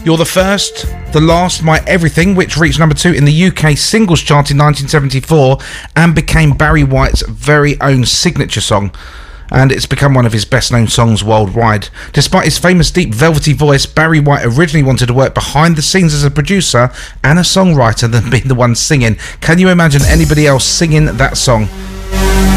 You're the First, The Last, My Everything, which reached number 2 in the UK singles chart in 1974 and became Barry White's very own signature song. And it's become one of his best-known songs worldwide. Despite his famous deep velvety voice, Barry White originally wanted to work behind the scenes as a producer and a songwriter than being the one singing. Can you imagine anybody else singing that song?